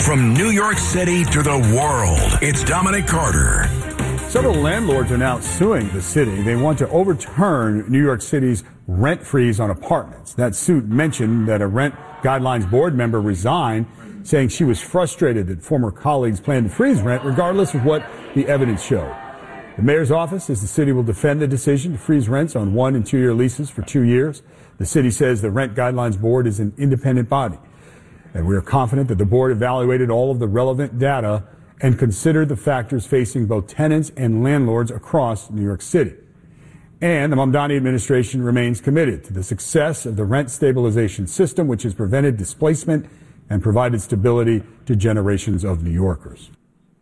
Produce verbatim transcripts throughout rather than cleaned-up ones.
From New York City to the world, it's Dominic Carter. Several landlords are now suing the city. They want to overturn New York City's rent freeze on apartments. That suit mentioned that a rent guidelines board member resigned, saying she was frustrated that former colleagues planned to freeze rent regardless of what the evidence showed. The mayor's office says the city will defend the decision to freeze rents on one and two year leases for two years. The city says the rent guidelines board is an independent body, and we are confident that the board evaluated all of the relevant data and considered the factors facing both tenants and landlords across New York City. And the Mamdani administration remains committed to the success of the rent stabilization system, which has prevented displacement and provided stability to generations of New Yorkers.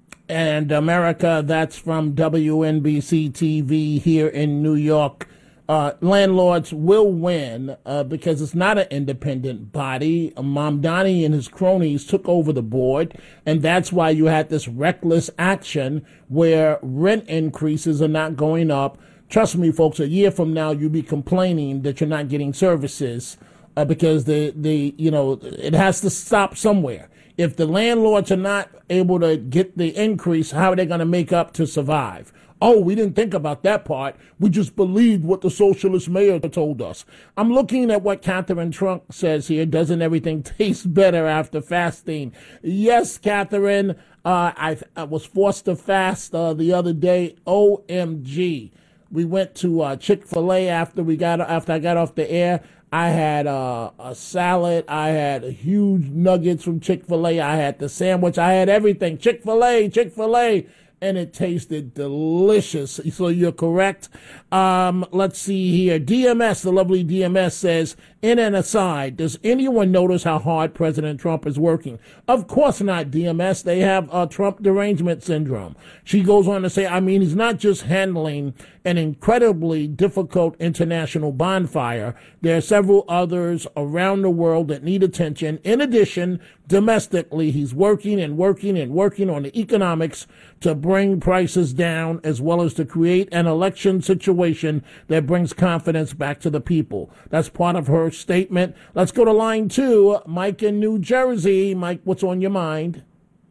And America, that's from W N B C T V here in New York. Uh, landlords will win uh, because it's not an independent body. Mamdani and his cronies took over the board, and that's why you had this reckless action where rent increases are not going up. Trust me, folks, a year from now, you'll be complaining that you're not getting services uh, because the, the, you know, it has to stop somewhere. If the landlords are not able to get the increase, how are they going to make up to survive? Oh, we didn't think about that part. We just believed what the socialist mayor told us. I'm looking at what Catherine Trunk says here. Doesn't everything taste better after fasting? Yes, Catherine. Uh, I, I was forced to fast uh, the other day. O M G. We went to uh, Chick-fil-A after we got after I got off the air. I had uh, a salad. I had huge nuggets from Chick-fil-A. I had the sandwich. I had everything. Chick-fil-A, Chick-fil-A. And it tasted delicious. So you're correct. Um, let's see here. D M S, the lovely D M S says, in an aside, does anyone notice how hard President Trump is working? Of course not, D M S. They have uh, Trump derangement syndrome. She goes on to say, I mean, he's not just handling an incredibly difficult international bonfire. There are several others around the world that need attention. In addition, domestically, he's working and working and working on the economics to bring prices down, as well as to create an election situation that brings confidence back to the people. That's part of her statement. Let's go to line two. Mike in New Jersey. Mike, what's on your mind?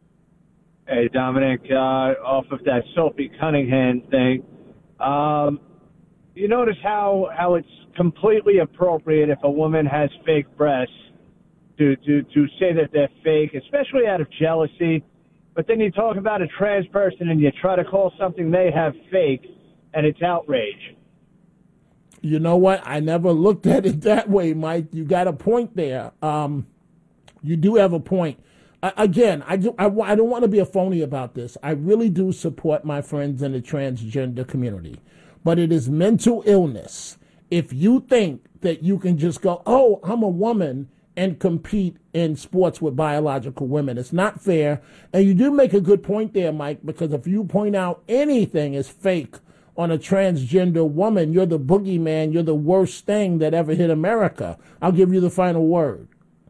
Hey, Dominic, uh, off of that Sophie Cunningham thing, um, you notice how, how it's completely appropriate if a woman has fake breasts to, to, to say that they're fake, especially out of jealousy. But then you talk about a trans person and you try to call something they have fake, and it's outrage. You know what? I never looked at it that way, Mike. You got a point there. Um, you do have a point. Uh, again, I, do, I, I don't want to be a phony about this. I really do support my friends in the transgender community. But it is mental illness. If you think that you can just go, oh, I'm a woman, and compete in sports with biological women. It's not fair. And you do make a good point there, Mike, because if you point out anything is fake on a transgender woman, you're the boogeyman. You're the worst thing that ever hit America. I'll give you the final word.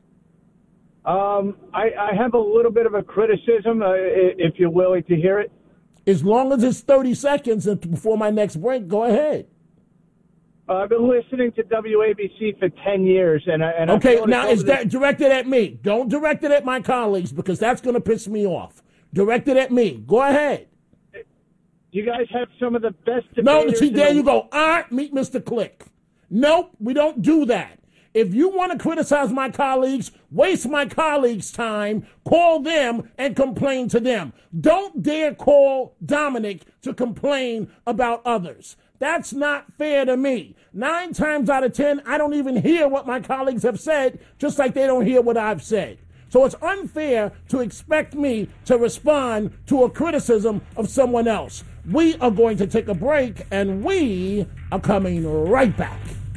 Um, I, I have a little bit of a criticism, uh, if you're willing to hear it. As long as it's thirty seconds before my next break, go ahead. Uh, I've been listening to W A B C for ten years. and, I, and Okay, now is that directed at me? Don't direct it at my colleagues because that's going to piss me off. Direct it at me. Go ahead. You guys have some of the best debaters. No, see, there you go. Ah, meet Mister Click. Nope, we don't do that. If you want to criticize my colleagues, waste my colleagues' time, call them and complain to them. Don't dare call Dominic to complain about others. That's not fair to me. Nine times out of ten, I don't even hear what my colleagues have said, just like they don't hear what I've said. So it's unfair to expect me to respond to a criticism of someone else. We are going to take a break, and we are coming right back.